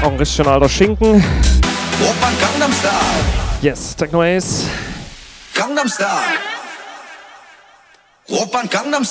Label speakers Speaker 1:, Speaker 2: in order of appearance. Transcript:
Speaker 1: Original Schinken.
Speaker 2: Opern Gangnam Style.
Speaker 1: Yes, Techno Ace.
Speaker 2: Gangnam Style. Opern Gangnam Style.